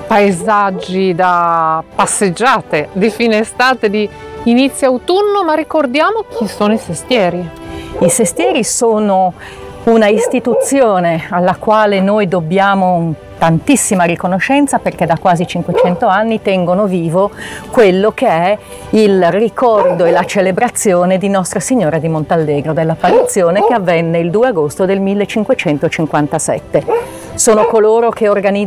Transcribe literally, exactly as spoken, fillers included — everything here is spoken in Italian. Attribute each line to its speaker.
Speaker 1: paesaggi da passeggiate di fine estate, di inizio autunno, ma ricordiamo chi sono i sestieri.
Speaker 2: I sestieri sono una istituzione alla quale noi dobbiamo tantissima riconoscenza, perché da quasi cinquecento anni tengono vivo quello che è il ricordo e la celebrazione di Nostra Signora di Montallegro, dell'apparizione che avvenne il due agosto del millecinquecentocinquantasette. Sono coloro che organizzano